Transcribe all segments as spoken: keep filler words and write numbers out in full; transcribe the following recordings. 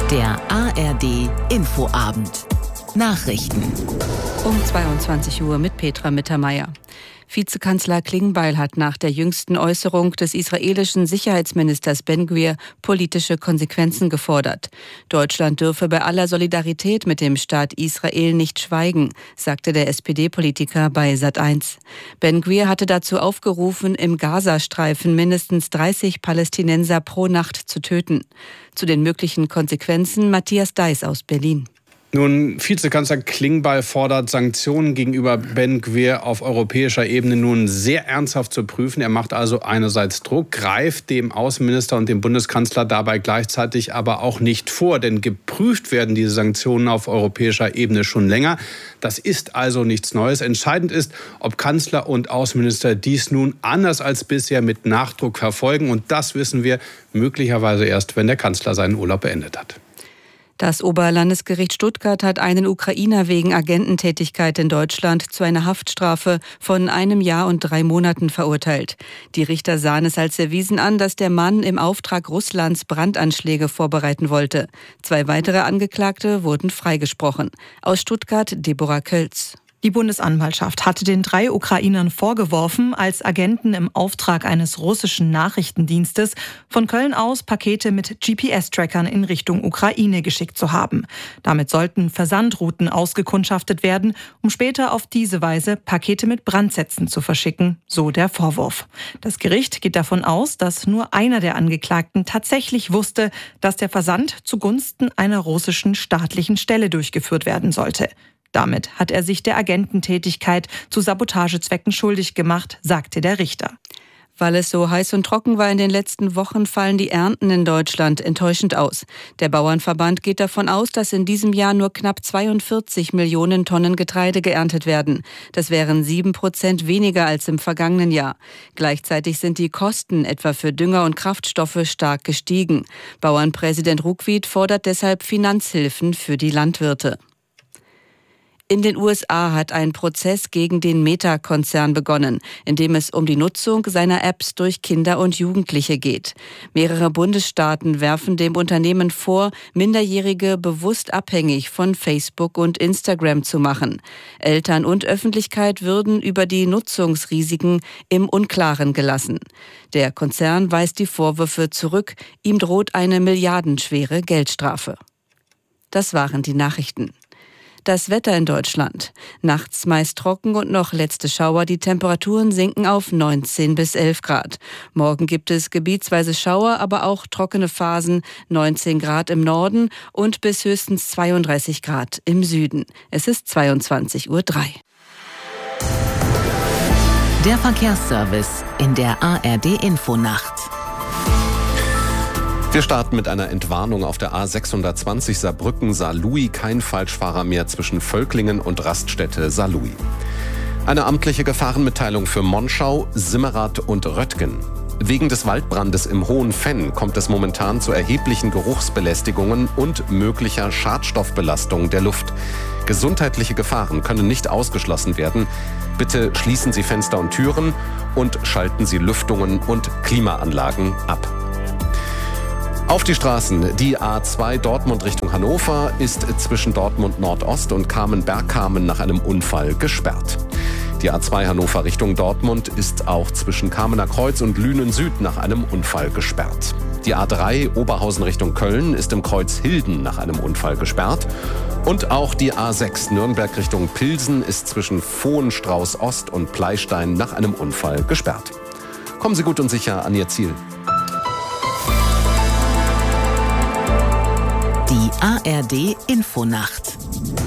Der A R D Infoabend. Nachrichten. Um zweiundzwanzig Uhr mit Petra Mittermeier. Vizekanzler Klingbeil hat nach der jüngsten Äußerung des israelischen Sicherheitsministers Ben-Gvir politische Konsequenzen gefordert. Deutschland dürfe bei aller Solidarität mit dem Staat Israel nicht schweigen, sagte der S P D-Politiker bei Sat eins. Ben-Gvir hatte dazu aufgerufen, im Gazastreifen mindestens dreißig Palästinenser pro Nacht zu töten. Zu den möglichen Konsequenzen Matthias Deiß aus Berlin. Nun, Vizekanzler Klingbeil fordert, Sanktionen gegenüber Ben-Gvir auf europäischer Ebene nun sehr ernsthaft zu prüfen. Er macht also einerseits Druck, greift dem Außenminister und dem Bundeskanzler dabei gleichzeitig aber auch nicht vor. Denn geprüft werden diese Sanktionen auf europäischer Ebene schon länger. Das ist also nichts Neues. Entscheidend ist, ob Kanzler und Außenminister dies nun anders als bisher mit Nachdruck verfolgen. Und das wissen wir möglicherweise erst, wenn der Kanzler seinen Urlaub beendet hat. Das Oberlandesgericht Stuttgart hat einen Ukrainer wegen Agententätigkeit in Deutschland zu einer Haftstrafe von einem Jahr und drei Monaten verurteilt. Die Richter sahen es als erwiesen an, dass der Mann im Auftrag Russlands Brandanschläge vorbereiten wollte. Zwei weitere Angeklagte wurden freigesprochen. Aus Stuttgart Deborah Kölz. Die Bundesanwaltschaft hatte den drei Ukrainern vorgeworfen, als Agenten im Auftrag eines russischen Nachrichtendienstes von Köln aus Pakete mit G P S-Trackern in Richtung Ukraine geschickt zu haben. Damit sollten Versandrouten ausgekundschaftet werden, um später auf diese Weise Pakete mit Brandsätzen zu verschicken, so der Vorwurf. Das Gericht geht davon aus, dass nur einer der Angeklagten tatsächlich wusste, dass der Versand zugunsten einer russischen staatlichen Stelle durchgeführt werden sollte. Damit hat er sich der Agententätigkeit zu Sabotagezwecken schuldig gemacht, sagte der Richter. Weil es so heiß und trocken war in den letzten Wochen, fallen die Ernten in Deutschland enttäuschend aus. Der Bauernverband geht davon aus, dass in diesem Jahr nur knapp zweiundvierzig Millionen Tonnen Getreide geerntet werden. Das wären sieben Prozent weniger als im vergangenen Jahr. Gleichzeitig sind die Kosten etwa für Dünger und Kraftstoffe stark gestiegen. Bauernpräsident Ruckwied fordert deshalb Finanzhilfen für die Landwirte. In den U S A hat ein Prozess gegen den Meta-Konzern begonnen, in dem es um die Nutzung seiner Apps durch Kinder und Jugendliche geht. Mehrere Bundesstaaten werfen dem Unternehmen vor, Minderjährige bewusst abhängig von Facebook und Instagram zu machen. Eltern und Öffentlichkeit würden über die Nutzungsrisiken im Unklaren gelassen. Der Konzern weist die Vorwürfe zurück, ihm droht eine milliardenschwere Geldstrafe. Das waren die Nachrichten. Das Wetter in Deutschland. Nachts meist trocken und noch letzte Schauer. Die Temperaturen sinken auf neunzehn bis elf Grad. Morgen gibt es gebietsweise Schauer, aber auch trockene Phasen. neunzehn Grad im Norden und bis höchstens zweiunddreißig Grad im Süden. Es ist zweiundzwanzig Uhr drei. Der Verkehrsservice in der A R D Infonacht. Wir starten mit einer Entwarnung auf der A sechshundertzwanzig Saarbrücken-Saarlouis. Kein Falschfahrer mehr zwischen Völklingen und Raststätte Saarlouis. Eine amtliche Gefahrenmitteilung für Monschau, Simmerath und Röttgen. Wegen des Waldbrandes im Hohen Fenn kommt es momentan zu erheblichen Geruchsbelästigungen und möglicher Schadstoffbelastung der Luft. Gesundheitliche Gefahren können nicht ausgeschlossen werden. Bitte schließen Sie Fenster und Türen und schalten Sie Lüftungen und Klimaanlagen ab. Auf die Straßen. Die A zwei Dortmund Richtung Hannover ist zwischen Dortmund Nordost und Kamen-Bergkamen nach einem Unfall gesperrt. Die A zwei Hannover Richtung Dortmund ist auch zwischen Kamener Kreuz und Lünen Süd nach einem Unfall gesperrt. Die A drei Oberhausen Richtung Köln ist im Kreuz Hilden nach einem Unfall gesperrt. Und auch die A sechs Nürnberg Richtung Pilsen ist zwischen Vohenstrauß Ost und Pleistein nach einem Unfall gesperrt. Kommen Sie gut und sicher an Ihr Ziel. Die A R D Infonacht.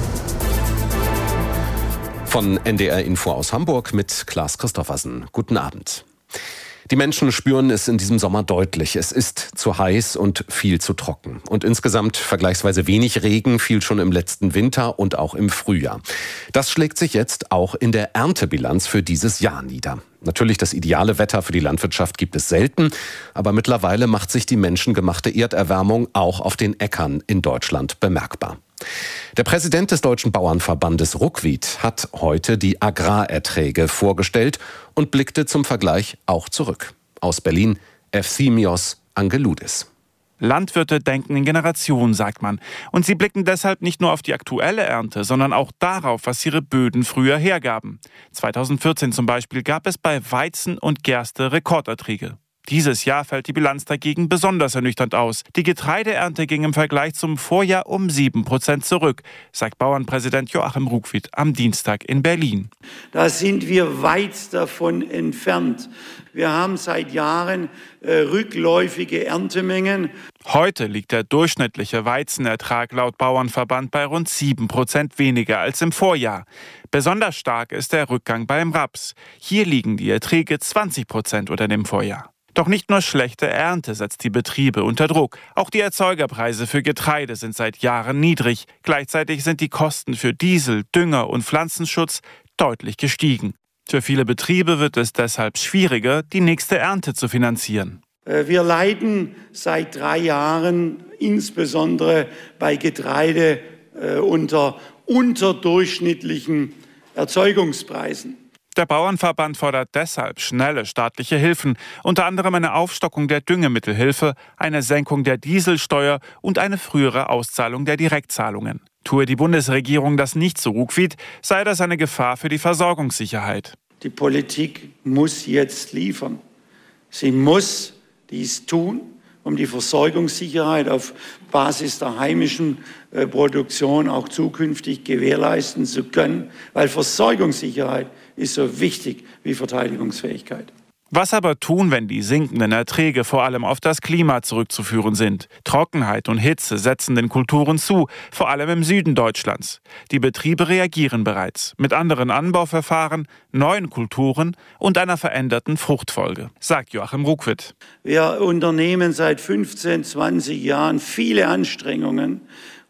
Von N D R Info aus Hamburg mit Klaas Christoffersen. Guten Abend. Die Menschen spüren es in diesem Sommer deutlich. Es ist zu heiß und viel zu trocken. Und insgesamt vergleichsweise wenig Regen fiel schon im letzten Winter und auch im Frühjahr. Das schlägt sich jetzt auch in der Erntebilanz für dieses Jahr nieder. Natürlich, das ideale Wetter für die Landwirtschaft gibt es selten, aber mittlerweile macht sich die menschengemachte Erderwärmung auch auf den Äckern in Deutschland bemerkbar. Der Präsident des Deutschen Bauernverbandes Ruckwied hat heute die Agrarerträge vorgestellt und blickte zum Vergleich auch zurück. Aus Berlin, Efthimios Angeloudis. Landwirte denken in Generationen, sagt man. Und sie blicken deshalb nicht nur auf die aktuelle Ernte, sondern auch darauf, was ihre Böden früher hergaben. zweitausendvierzehn zum Beispiel gab es bei Weizen und Gerste Rekorderträge. Dieses Jahr fällt die Bilanz dagegen besonders ernüchternd aus. Die Getreideernte ging im Vergleich zum Vorjahr um sieben Prozent zurück, sagt Bauernpräsident Joachim Ruckwied am Dienstag in Berlin. Da sind wir weit davon entfernt. Wir haben seit Jahren äh, rückläufige Erntemengen. Heute liegt der durchschnittliche Weizenertrag laut Bauernverband bei rund sieben Prozent weniger als im Vorjahr. Besonders stark ist der Rückgang beim Raps. Hier liegen die Erträge zwanzig Prozent unter dem Vorjahr. Doch nicht nur schlechte Ernte setzt die Betriebe unter Druck. Auch die Erzeugerpreise für Getreide sind seit Jahren niedrig. Gleichzeitig sind die Kosten für Diesel, Dünger und Pflanzenschutz deutlich gestiegen. Für viele Betriebe wird es deshalb schwieriger, die nächste Ernte zu finanzieren. Wir leiden seit drei Jahren insbesondere bei Getreide äh, unter unterdurchschnittlichen Erzeugungspreisen. Der Bauernverband fordert deshalb schnelle staatliche Hilfen, unter anderem eine Aufstockung der Düngemittelhilfe, eine Senkung der Dieselsteuer und eine frühere Auszahlung der Direktzahlungen. Tue die Bundesregierung das nicht so, Ruckwied, sei das eine Gefahr für die Versorgungssicherheit. Die Politik muss jetzt liefern. Sie muss dies tun, um die Versorgungssicherheit auf Basis der heimischen äh, Produktion auch zukünftig gewährleisten zu können, weil Versorgungssicherheit ist so wichtig wie Verteidigungsfähigkeit. Was aber tun, wenn die sinkenden Erträge vor allem auf das Klima zurückzuführen sind? Trockenheit und Hitze setzen den Kulturen zu, vor allem im Süden Deutschlands. Die Betriebe reagieren bereits mit anderen Anbauverfahren, neuen Kulturen und einer veränderten Fruchtfolge, sagt Joachim Ruckwied. Wir unternehmen seit fünfzehn, zwanzig Jahren viele Anstrengungen,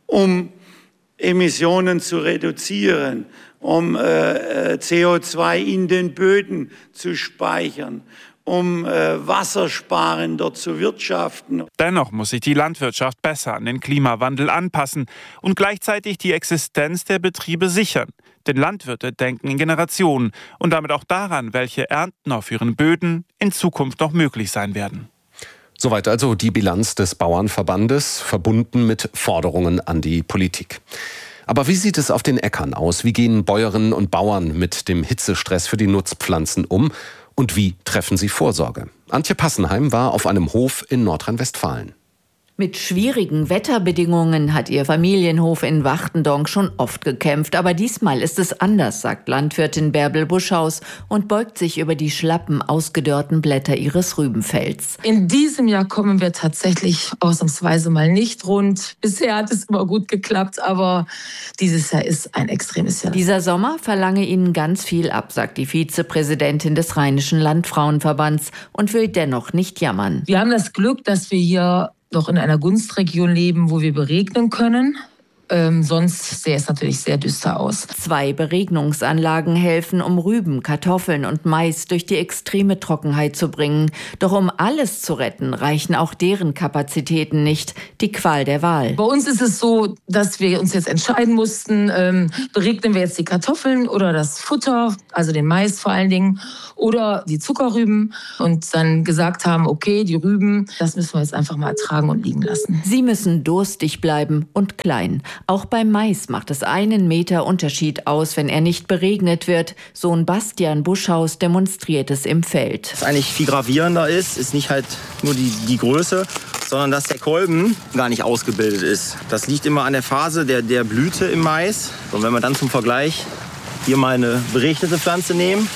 um Emissionen zu reduzieren, um äh, C O zwei in den Böden zu speichern, um äh, wassersparender zu wirtschaften. Dennoch muss sich die Landwirtschaft besser an den Klimawandel anpassen und gleichzeitig die Existenz der Betriebe sichern. Denn Landwirte denken in Generationen und damit auch daran, welche Ernten auf ihren Böden in Zukunft noch möglich sein werden. Soweit also die Bilanz des Bauernverbandes, verbunden mit Forderungen an die Politik. Aber wie sieht es auf den Äckern aus? Wie gehen Bäuerinnen und Bauern mit dem Hitzestress für die Nutzpflanzen um? Und wie treffen sie Vorsorge? Antje Passenheim war auf einem Hof in Nordrhein-Westfalen. Mit schwierigen Wetterbedingungen hat ihr Familienhof in Wachtendonk schon oft gekämpft. Aber diesmal ist es anders, sagt Landwirtin Bärbel Buschhaus und beugt sich über die schlappen, ausgedörrten Blätter ihres Rübenfelds. In diesem Jahr kommen wir tatsächlich ausnahmsweise mal nicht rund. Bisher hat es immer gut geklappt, aber dieses Jahr ist ein extremes Jahr. Dieser Sommer verlange ihnen ganz viel ab, sagt die Vizepräsidentin des Rheinischen Landfrauenverbands und will dennoch nicht jammern. Wir haben das Glück, dass wir hier noch in einer Gunstregion leben, wo wir beregnen können. Ähm, sonst sähe es natürlich sehr düster aus. Zwei Beregnungsanlagen helfen, um Rüben, Kartoffeln und Mais durch die extreme Trockenheit zu bringen. Doch um alles zu retten, reichen auch deren Kapazitäten nicht. Die Qual der Wahl. Bei uns ist es so, dass wir uns jetzt entscheiden mussten, ähm, beregnen wir jetzt die Kartoffeln oder das Futter, also den Mais vor allen Dingen, oder die Zuckerrüben. Und dann gesagt haben, okay, die Rüben, das müssen wir jetzt einfach mal ertragen und liegen lassen. Sie müssen durstig bleiben und klein. Auch beim Mais macht es einen Meter Unterschied aus, wenn er nicht beregnet wird. Sohn Bastian Buschhaus demonstriert es im Feld. Was eigentlich viel gravierender ist, ist nicht halt nur die, die Größe, sondern dass der Kolben gar nicht ausgebildet ist. Das liegt immer an der Phase der, der Blüte im Mais. Und wenn wir dann zum Vergleich hier mal eine beregnete Pflanze nehmen,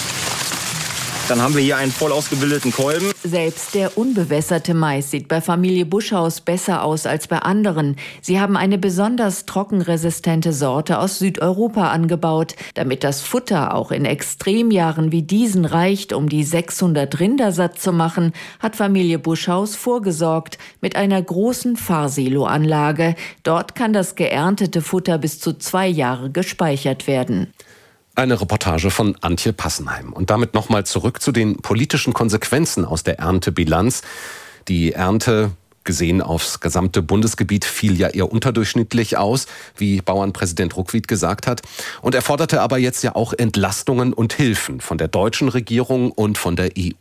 dann haben wir hier einen voll ausgebildeten Kolben. Selbst der unbewässerte Mais sieht bei Familie Buschhaus besser aus als bei anderen. Sie haben eine besonders trockenresistente Sorte aus Südeuropa angebaut. Damit das Futter auch in Extremjahren wie diesen reicht, um die sechshundert Rinder satt zu machen, hat Familie Buschhaus vorgesorgt mit einer großen Fahrsiloanlage. Dort kann das geerntete Futter bis zu zwei Jahre gespeichert werden. Eine Reportage von Antje Passenheim. Und damit nochmal zurück zu den politischen Konsequenzen aus der Erntebilanz. Die Ernte, gesehen aufs gesamte Bundesgebiet, fiel ja eher unterdurchschnittlich aus, wie Bauernpräsident Ruckwied gesagt hat. Und er forderte aber jetzt ja auch Entlastungen und Hilfen von der deutschen Regierung und von der E U.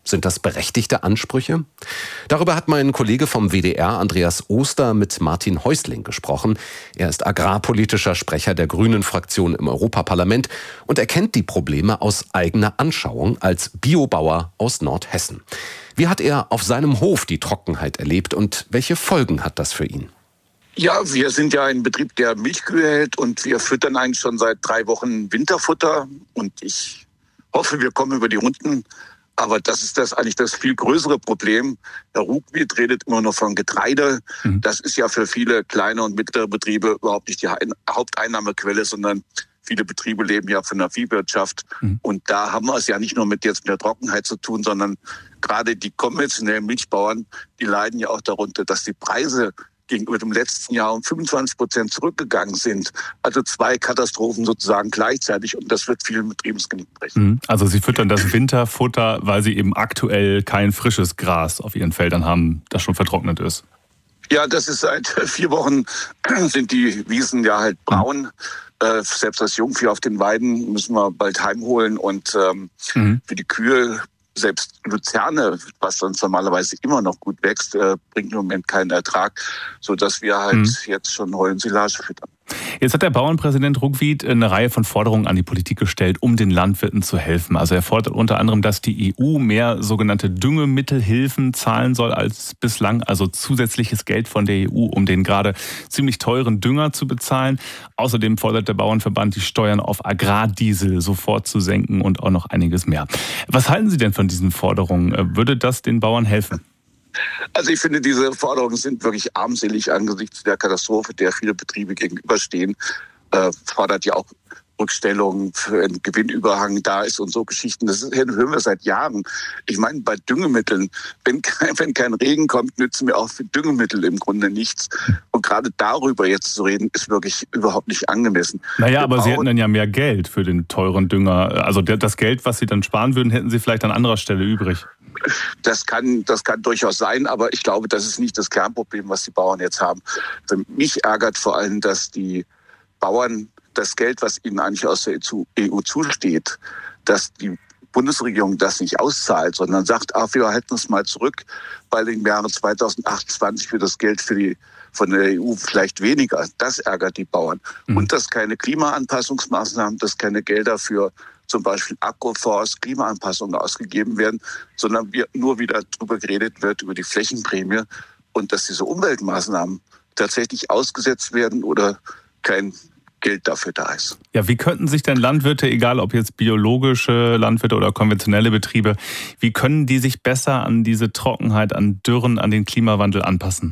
Sind das berechtigte Ansprüche? Darüber hat mein Kollege vom W D R, Andreas Oster, mit Martin Häusling gesprochen. Er ist agrarpolitischer Sprecher der Grünen-Fraktion im Europaparlament und erkennt die Probleme aus eigener Anschauung als Biobauer aus Nordhessen. Wie hat er auf seinem Hof die Trockenheit erlebt und welche Folgen hat das für ihn? Ja, wir sind ja ein Betrieb, der Milchkühe hält und wir füttern eigentlich schon seit drei Wochen Winterfutter und ich hoffe, wir kommen über die Runden. Aber das ist das eigentlich das viel größere Problem. Herr Ruckwied redet immer noch von Getreide. Mhm. Das ist ja für viele kleine und mittlere Betriebe überhaupt nicht die Haupteinnahmequelle, sondern viele Betriebe leben ja von der Viehwirtschaft. Mhm. Und da haben wir es ja nicht nur mit jetzt mit der Trockenheit zu tun, sondern gerade die konventionellen Milchbauern, die leiden ja auch darunter, dass die Preise gegenüber dem letzten Jahr um fünfundzwanzig Prozent zurückgegangen sind. Also zwei Katastrophen sozusagen gleichzeitig und das wird vielen Betrieben das Genick brechen. Also Sie füttern das Winterfutter, weil Sie eben aktuell kein frisches Gras auf Ihren Feldern haben, das schon vertrocknet ist. Ja, das ist seit vier Wochen sind die Wiesen ja halt braun. Äh, selbst das Jungvieh auf den Weiden müssen wir bald heimholen und ähm, mhm. für die Kühe selbst Luzerne, was sonst normalerweise immer noch gut wächst, äh, bringt im Moment keinen Ertrag, sodass wir halt mhm. jetzt schon Heuensilage füttern. Jetzt hat der Bauernpräsident Ruckwied eine Reihe von Forderungen an die Politik gestellt, um den Landwirten zu helfen. Also er fordert unter anderem, dass die E U mehr sogenannte Düngemittelhilfen zahlen soll als bislang, also zusätzliches Geld von der E U, um den gerade ziemlich teuren Dünger zu bezahlen. Außerdem fordert der Bauernverband, die Steuern auf Agrardiesel sofort zu senken und auch noch einiges mehr. Was halten Sie denn von diesen Forderungen? Würde das den Bauern helfen? Also ich finde, diese Forderungen sind wirklich armselig angesichts der Katastrophe, der viele Betriebe gegenüberstehen. Äh, fordert ja auch Rückstellungen für einen Gewinnüberhang da ist und so Geschichten. Das hören wir seit Jahren. Ich meine, bei Düngemitteln, wenn kein, wenn kein Regen kommt, nützen mir auch für Düngemittel im Grunde nichts. Und gerade darüber jetzt zu reden, ist wirklich überhaupt nicht angemessen. Naja, aber Sie hätten dann ja mehr Geld für den teuren Dünger. Also das Geld, was Sie dann sparen würden, hätten Sie vielleicht an anderer Stelle übrig. Das kann, das kann durchaus sein, aber ich glaube, das ist nicht das Kernproblem, was die Bauern jetzt haben. Also mich ärgert vor allem, dass die Bauern das Geld, was ihnen eigentlich aus der E U zusteht, dass die Bundesregierung das nicht auszahlt, sondern sagt, ach, wir halten es mal zurück, weil im Jahre zweitausendachtundzwanzig für das Geld für die von der E U vielleicht weniger. Das ärgert die Bauern. Mhm. Und dass keine Klimaanpassungsmaßnahmen, dass keine Gelder für zum Beispiel Agroforst, Klimaanpassungen ausgegeben werden, sondern wir nur wieder drüber geredet wird, über die Flächenprämie und dass diese Umweltmaßnahmen tatsächlich ausgesetzt werden oder kein Geld dafür da ist. Ja, wie könnten sich denn Landwirte, egal ob jetzt biologische Landwirte oder konventionelle Betriebe, wie können die sich besser an diese Trockenheit, an Dürren, an den Klimawandel anpassen?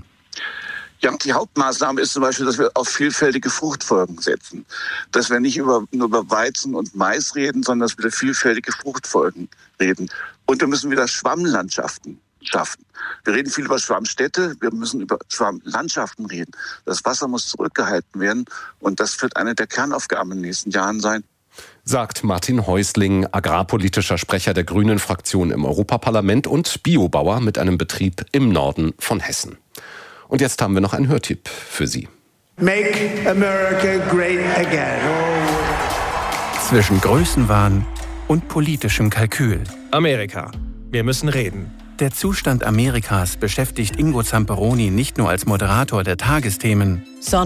Ja, die Hauptmaßnahme ist zum Beispiel, dass wir auf vielfältige Fruchtfolgen setzen. Dass wir nicht über, nur über Weizen und Mais reden, sondern dass wir über vielfältige Fruchtfolgen reden. Und wir müssen wieder Schwammlandschaften schaffen. Wir reden viel über Schwammstädte, wir müssen über Schwammlandschaften reden. Das Wasser muss zurückgehalten werden und das wird eine der Kernaufgaben in den nächsten Jahren sein. Sagt Martin Häusling, agrarpolitischer Sprecher der Grünen-Fraktion im Europaparlament und Biobauer mit einem Betrieb im Norden von Hessen. Und jetzt haben wir noch einen Hörtipp für Sie. Make America great again. Zwischen Größenwahn und politischem Kalkül. Amerika. Wir müssen reden. Der Zustand Amerikas beschäftigt Ingo Zamperoni nicht nur als Moderator der Tagesthemen, sondern